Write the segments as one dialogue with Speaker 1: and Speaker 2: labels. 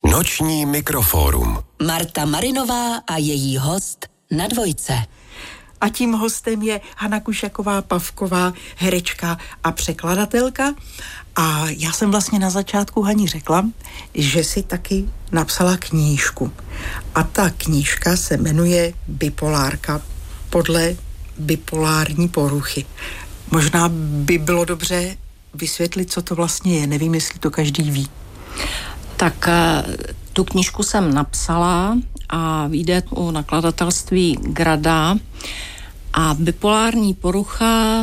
Speaker 1: Noční mikrofórum.
Speaker 2: Marta Marinová a její host na Dvojce.
Speaker 3: A tím hostem je Hana Kušaková-Pavková, herečka a překladatelka. A já jsem vlastně na začátku Hani řekla, že si taky napsala knížku. A ta knížka se jmenuje Bipolárka podle bipolární poruchy. Možná by bylo dobře vysvětlit, co to vlastně je. Nevím, jestli to každý ví.
Speaker 4: Tak tu knížku jsem napsala a vyjde u nakladatelství Grada. A bipolární porucha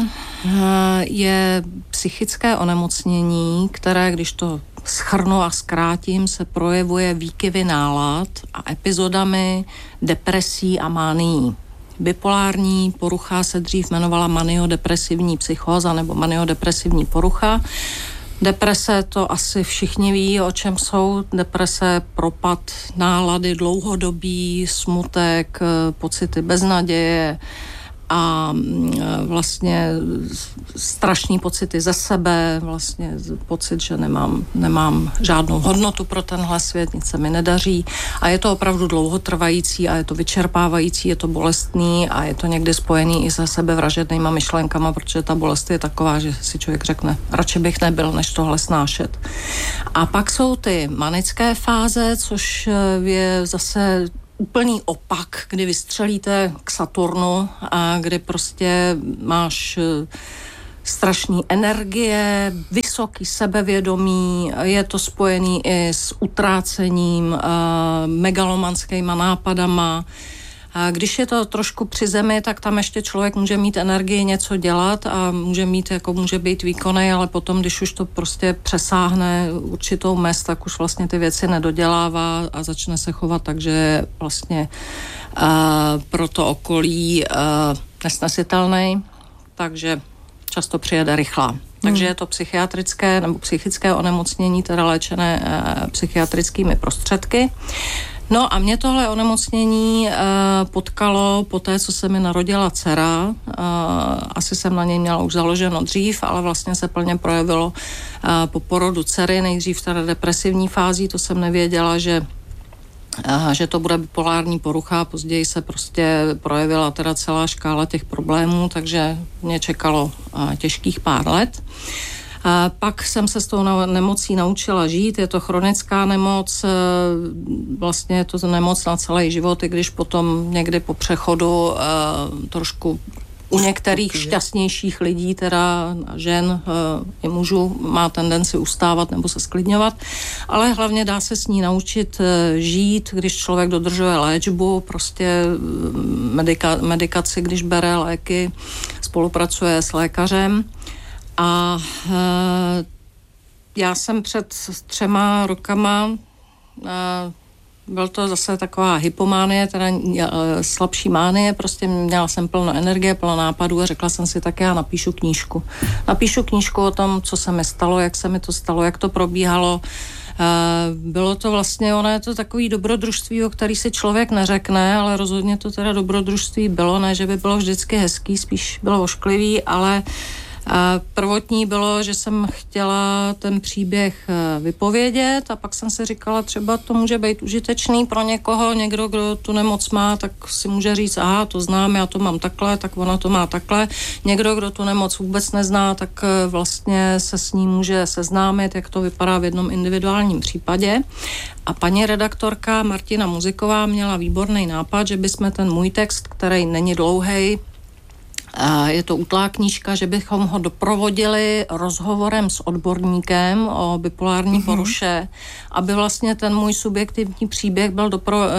Speaker 4: je psychické onemocnění, které, když to shrnu a zkrátím, se projevuje výkyvy nálad a epizodami depresí a mánií. Bipolární porucha se dřív jmenovala maniodepresivní psychóza nebo maniodepresivní porucha. Deprese, to asi všichni ví, o čem jsou. Deprese, propad nálady, dlouhodobý smutek, pocity beznaděje a vlastně strašný pocity ze sebe, vlastně pocit, že nemám žádnou hodnotu pro tenhle svět, nic se mi nedaří a je to opravdu dlouhotrvající a je to vyčerpávající, je to bolestný a je to někdy spojený i se sebevražednýma myšlenkama, protože ta bolest je taková, že si člověk řekne, radši bych nebyl, než tohle snášet. A pak jsou ty manické fáze, což je zase úplný opak, kdy vystřelíte k Saturnu a kdy prostě máš strašný energie, vysoký sebevědomí, je to spojený i s utrácením, megalomanskýma nápadama. A když je to trošku při zemi, tak tam ještě člověk může mít energii něco dělat a může být výkonný, ale potom, když už to prostě přesáhne určitou mez, tak už vlastně ty věci nedodělává a začne se chovat tak, že je vlastně pro to okolí nesnesitelný, takže často přijede rychlá. Takže je to psychiatrické nebo psychické onemocnění, teda léčené psychiatrickými prostředky. No a mě tohle onemocnění potkalo po té, co se mi narodila dcera. Asi jsem na něj měla už založeno dřív, ale vlastně se plně projevilo po porodu dcery, nejdřív teda depresivní fází, to jsem nevěděla, že to bude bipolární porucha, později se prostě projevila teda celá škála těch problémů, takže mě čekalo těžkých pár let. A pak jsem se s tou nemocí naučila žít, je to chronická nemoc, vlastně je to nemoc na celý život, i když potom někdy po přechodu trošku u některých šťastnějších lidí, teda žen i mužů, má tendenci ustávat nebo se sklidňovat, ale hlavně dá se s ní naučit žít, když člověk dodržuje léčbu, prostě medikaci, když bere léky, spolupracuje s lékařem. A já jsem před 3 rokama, byl to zase taková hypománie, teda slabší mánie, prostě měla jsem plno energie, plno nápadů a řekla jsem si, tak já napíšu knížku. Napíšu knížku o tom, co se mi stalo, jak se mi to stalo, jak to probíhalo. Bylo to vlastně, ono je to takový dobrodružství, o který si člověk neřekne, ale rozhodně to teda dobrodružství bylo, ne, že by bylo vždycky hezký, spíš bylo ošklivý, ale prvotní bylo, že jsem chtěla ten příběh vypovědět a pak jsem si říkala, třeba to může být užitečný pro někoho, někdo, kdo tu nemoc má, tak si může říct, aha, to znám, já to mám takhle, tak ona to má takhle. Někdo, kdo tu nemoc vůbec nezná, tak vlastně se s ní může seznámit, jak to vypadá v jednom individuálním případě. A paní redaktorka Martina Muziková měla výborný nápad, že bychom ten můj text, který není dlouhej, je to útlá knížka, že bychom ho doprovodili rozhovorem s odborníkem o bipolární poruše, aby vlastně ten můj subjektivní příběh byl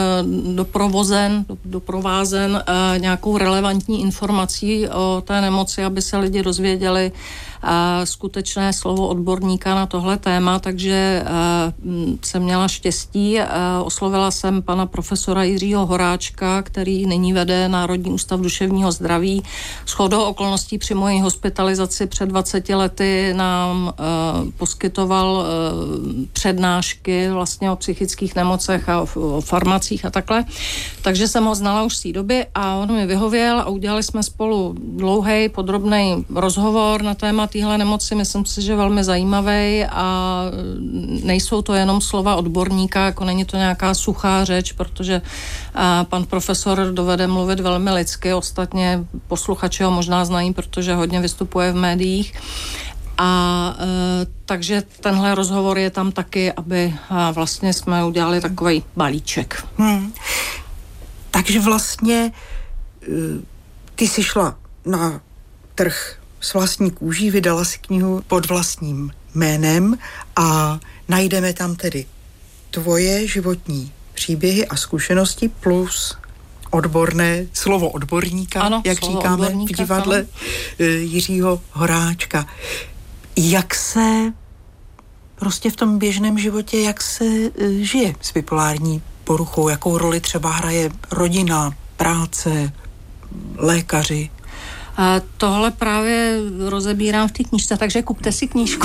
Speaker 4: doprovázen nějakou relevantní informací o té nemoci, aby se lidi dozvěděli skutečné slovo odborníka na tohle téma, takže jsem měla štěstí. Oslovila jsem pana profesora Jiřího Horáčka, který nyní vede Národní ústav duševního zdraví. Shodou okolností při mojí hospitalizaci před 20 lety nám poskytoval přednášky vlastně o psychických nemocech a o farmacích a takhle. Takže jsem ho znala už z té doby a on mi vyhověl a udělali jsme spolu dlouhý, podrobný rozhovor na téma téhle nemoci, myslím si, že velmi zajímavý a nejsou to jenom slova odborníka, jako není to nějaká suchá řeč, protože pan profesor dovede mluvit velmi lidsky, ostatně posluchači ho možná znají, protože hodně vystupuje v médiích. A takže tenhle rozhovor je tam taky, aby vlastně jsme udělali takový balíček.
Speaker 3: Takže vlastně ty jsi šla na trh s vlastní kůží, vydala si knihu pod vlastním jménem a najdeme tam tedy tvoje životní příběhy a zkušenosti plus odborné slovo odborníka,
Speaker 4: ano,
Speaker 3: jak
Speaker 4: slovo
Speaker 3: říkáme
Speaker 4: odborníka,
Speaker 3: v divadle Jiřího Horáčka. Jak se prostě v tom běžném životě, jak se žije s bipolární poruchou, jakou roli třeba hraje rodina, práce, lékaři?
Speaker 4: Tohle právě rozebírám v té knížce, takže kupte si knížku.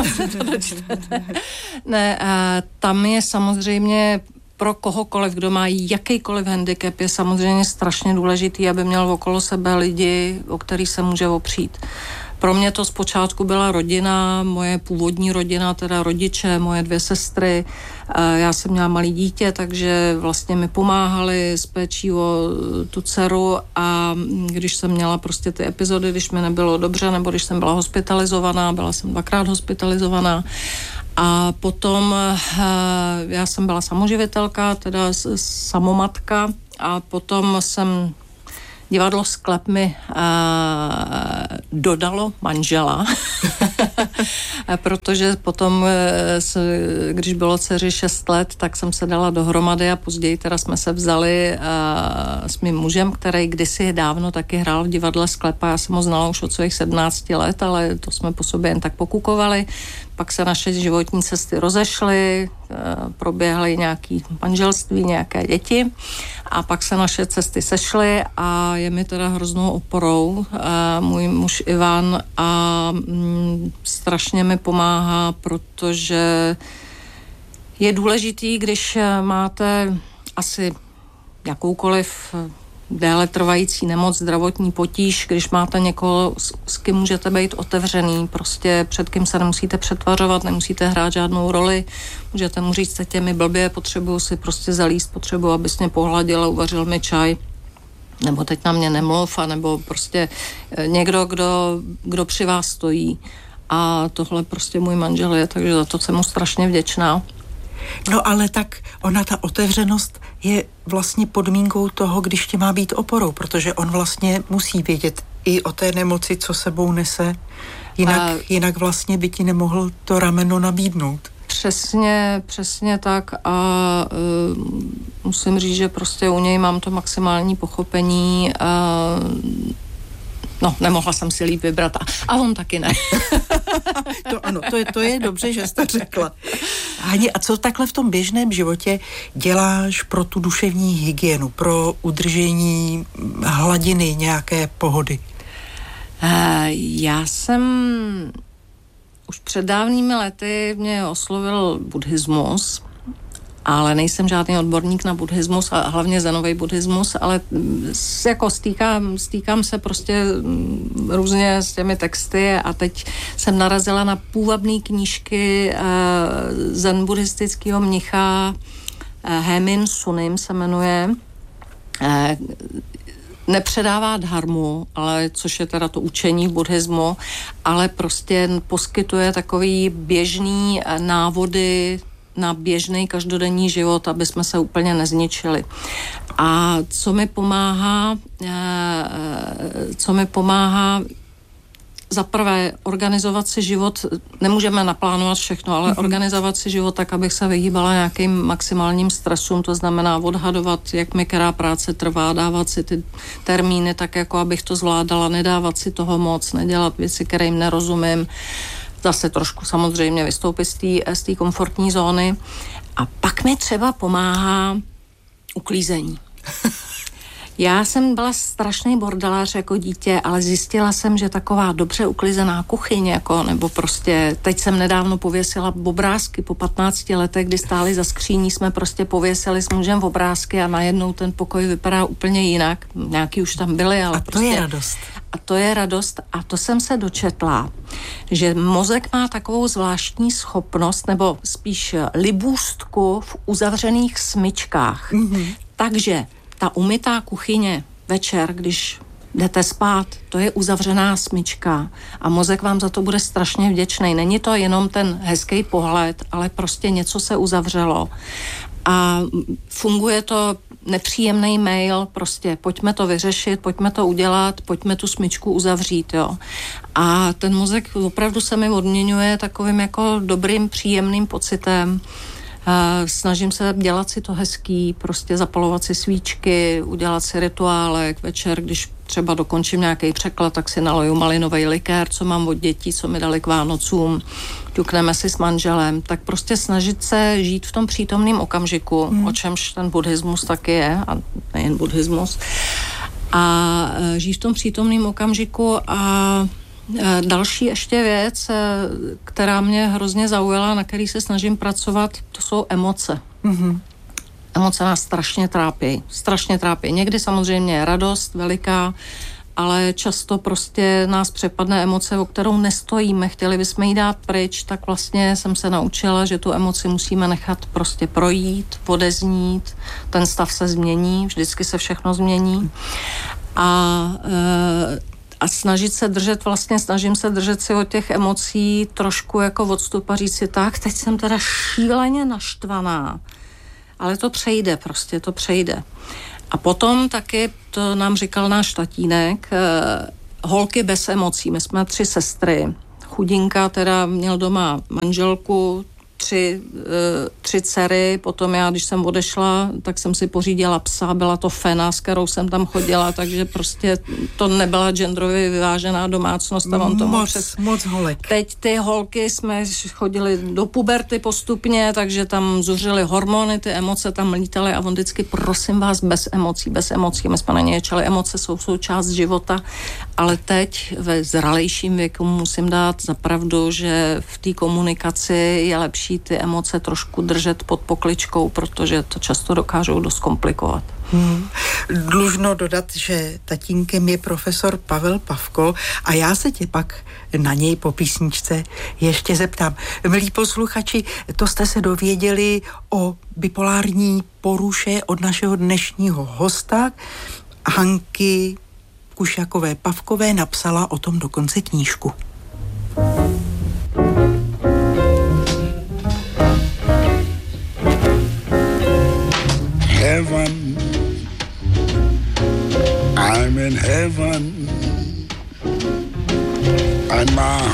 Speaker 4: Ne, tam je samozřejmě pro kohokoliv, kdo má jakýkoliv handicap, je samozřejmě strašně důležitý, aby měl okolo sebe lidi, o který se může opřít. Pro mě to zpočátku byla rodina, moje původní rodina, teda rodiče, moje 2 sestry. Já jsem měla malý dítě, takže vlastně mi pomáhali s péčí o tu dceru a když jsem měla prostě ty epizody, když mi nebylo dobře, nebo když jsem byla hospitalizovaná, byla jsem 2krát hospitalizovaná. A potom já jsem byla samoživitelka, teda samomatka a potom jsem divadlo Sklep mi dodalo manžela, protože potom, když bylo dceři 6 let, tak jsem se dala dohromady a později teda jsme se vzali s mým mužem, který kdysi dávno taky hrál v divadle Sklepa. Já jsem ho znala už od svých 17 let, ale to jsme po sobě jen tak pokukovali. Pak se naše životní cesty rozešly, proběhly nějaké manželství, nějaké děti a pak se naše cesty sešly a je mi teda hroznou oporou můj muž Ivan a strašně mi pomáhá, protože je důležitý, když máte asi jakoukoliv déle trvající nemoc, zdravotní potíž, když máte někoho, s kým můžete být otevřený, prostě před kým se nemusíte přetvařovat, nemusíte hrát žádnou roli, můžete mu říct, teď je mi blbě, potřebuju si prostě zalíst, potřebuju, abys mě pohladil a uvařil mi čaj, nebo teď na mě nemluv, nebo prostě někdo, kdo při vás stojí. A tohle prostě můj manžel je, takže za to jsem mu strašně vděčná.
Speaker 3: No ale tak ona, ta otevřenost je vlastně podmínkou toho, když ti má být oporou, protože on vlastně musí vědět i o té nemoci, co sebou nese, jinak vlastně by ti nemohl to rameno nabídnout.
Speaker 4: Přesně tak a musím říct, že prostě u něj mám to maximální pochopení no, nemohla jsem si líp vybrat a on taky ne.
Speaker 3: To ano, to je dobře, že jste řekla. Hani, a co takhle v tom běžném životě děláš pro tu duševní hygienu, pro udržení hladiny nějaké pohody?
Speaker 4: Já jsem už před dávnými lety mě oslovil buddhismus, ale nejsem žádný odborník na buddhismus a hlavně zenový buddhismus, ale jako stýkám se prostě různě s těmi texty a teď jsem narazila na půvabné knížky zen buddhistického mnicha Hemin Sunim se jmenuje. Nepředává dharmu, ale což je teda to učení v buddhismu, ale prostě poskytuje takový běžný návody na běžný každodenní život, aby jsme se úplně nezničili. A co mi pomáhá za prvé organizovat si život, nemůžeme naplánovat všechno, ale organizovat si život tak, abych se vyhýbala nějakým maximálním stresům, to znamená odhadovat, jak mi která práce trvá, dávat si ty termíny tak, jako abych to zvládala, nedávat si toho moc, nedělat věci, které jim nerozumím, zase trošku samozřejmě vystoupit z té komfortní zóny. A pak mi třeba pomáhá uklízení. Já jsem byla strašný bordelář jako dítě, ale zjistila jsem, že taková dobře uklizená kuchyň, jako, nebo prostě, teď jsem nedávno pověsila obrázky po 15 letech, kdy stáli za skříní, jsme prostě pověsili s mužem obrázky a najednou ten pokoj vypadá úplně jinak. Nějaký už tam byly, ale
Speaker 3: a to je radost.
Speaker 4: a to je radost a to jsem se dočetla, že mozek má takovou zvláštní schopnost, nebo spíš libůstku v uzavřených smyčkách. Takže ta umytá kuchyně večer, když jdete spát, to je uzavřená smyčka a mozek vám za to bude strašně vděčný. Není to jenom ten hezký pohled, ale prostě něco se uzavřelo. A funguje to nepříjemný mail, prostě pojďme to vyřešit, pojďme to udělat, pojďme tu smyčku uzavřít, jo. A ten mozek opravdu se mi odměňuje takovým jako dobrým, příjemným pocitem. Snažím se dělat si to hezký, prostě zapalovat si svíčky, udělat si rituálek večer, když třeba dokončím nějaký překlad, tak si naloju malinový likér, co mám od dětí, co mi dali k Vánocům, ťukneme si s manželem, tak prostě snažit se žít v tom přítomném okamžiku, o čemž ten buddhismus taky je, a nejen buddhismus, a žít v tom přítomném okamžiku. A další ještě věc, která mě hrozně zaujala, na který se snažím pracovat, to jsou emoce. Emoce nás strašně trápí. Někdy samozřejmě je radost veliká, ale často prostě nás přepadne emoce, o kterou nestojíme, chtěli bychom jí dát pryč, tak vlastně jsem se naučila, že tu emoci musíme nechat prostě projít, odeznít, ten stav se změní, vždycky se všechno změní. A snažím se držet si od těch emocí trošku jako odstup a říct si tak, teď jsem teda šíleně naštvaná, ale to přejde. A potom taky, to nám říkal náš tatínek, holky bez emocí, my jsme 3 sestry, chudinka teda měl doma manželku, 3 dcery, potom já, když jsem odešla, tak jsem si pořídila psa, byla to Fena, s kterou jsem tam chodila, takže prostě to nebyla genderově vyvážená domácnost a on to
Speaker 3: moc holek.
Speaker 4: Teď ty holky jsme chodili do puberty postupně, takže tam zuřily hormony, ty emoce tam lítaly a on vždycky, prosím vás, bez emocí, my jsme na ně čeli, emoce jsou součást života, ale teď ve zralejším věku musím dát za pravdu, že v té komunikaci je lepší ty emoce trošku držet pod pokličkou, protože to často dokážou dost komplikovat.
Speaker 3: Dlužno dodat, že tatínkem je profesor Pavel Pavko a já se tě pak na něj po písničce ještě zeptám. Milí posluchači, to jste se dověděli o bipolární poruše od našeho dnešního hosta. Hanky Kušakové Pavkové napsala o tom dokonce knížku.